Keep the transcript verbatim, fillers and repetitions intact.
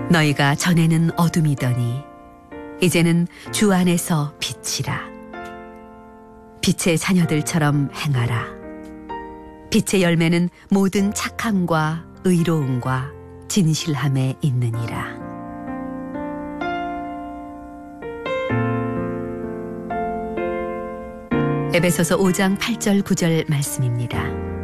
너희가 전에는 어둠이더니 이제는 주 안에서 빛이라. 빛의 자녀들처럼 행하라. 빛의 열매는 모든 착함과 의로움과 진실함에 있느니라. 에베소서 오 장 팔 절 구 절 말씀입니다.